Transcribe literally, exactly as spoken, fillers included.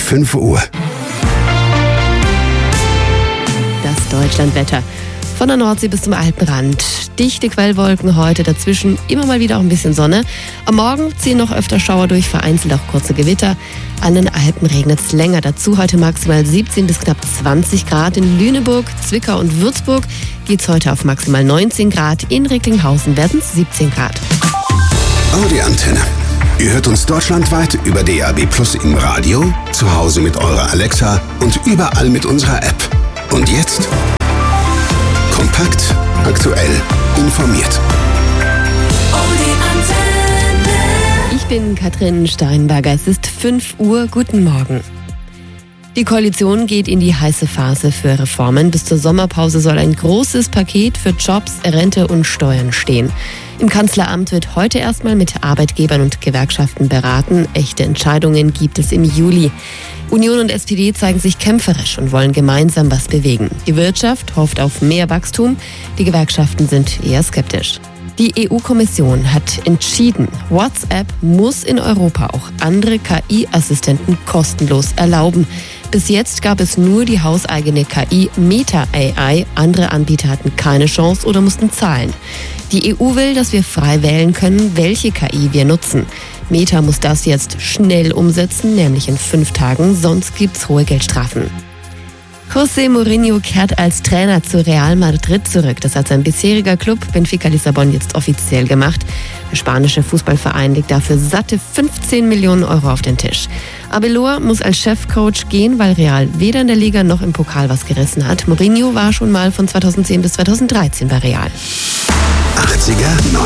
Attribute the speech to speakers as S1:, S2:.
S1: fünf Uhr.
S2: Das Deutschlandwetter. Von der Nordsee bis zum Alpenrand. Dichte Quellwolken heute, dazwischen immer mal wieder auch ein bisschen Sonne. Am Morgen ziehen noch öfter Schauer durch, vereinzelt auch kurze Gewitter. An den Alpen regnet es länger. Dazu heute maximal siebzehn bis knapp zwanzig Grad. In Lüneburg, Zwickau und Würzburg geht es heute auf maximal neunzehn Grad. In Recklinghausen werden es siebzehn Grad.
S1: Audi Antenne. Ihr hört uns deutschlandweit über D A B Plus im Radio, zu Hause mit eurer Alexa und überall mit unserer App. Und jetzt? Kompakt, aktuell, informiert.
S2: Ich bin Katrin Steinberger. Es ist fünf Uhr. Guten Morgen. Die Koalition geht in die heiße Phase für Reformen. Bis zur Sommerpause soll ein großes Paket für Jobs, Rente und Steuern stehen. Im Kanzleramt wird heute erstmal mit Arbeitgebern und Gewerkschaften beraten. Echte Entscheidungen gibt es im Juli. Union und S P D zeigen sich kämpferisch und wollen gemeinsam was bewegen. Die Wirtschaft hofft auf mehr Wachstum. Die Gewerkschaften sind eher skeptisch. Die E U-Kommission hat entschieden, WhatsApp muss in Europa auch andere K I-Assistenten kostenlos erlauben. Bis jetzt gab es nur die hauseigene K I Meta A I. Andere Anbieter hatten keine Chance oder mussten zahlen. Die E U will, dass wir frei wählen können, welche K I wir nutzen. Meta muss das jetzt schnell umsetzen, nämlich in fünf Tagen, sonst gibt's hohe Geldstrafen. José Mourinho kehrt als Trainer zu Real Madrid zurück. Das hat sein bisheriger Club Benfica Lissabon jetzt offiziell gemacht. Der spanische Fußballverein legt dafür satte fünfzehn Millionen Euro auf den Tisch. Abelor muss als Chefcoach gehen, weil Real weder in der Liga noch im Pokal was gerissen hat. Mourinho war schon mal von zweitausendzehn bis zweitausenddreizehn bei Real.
S1: achtziger,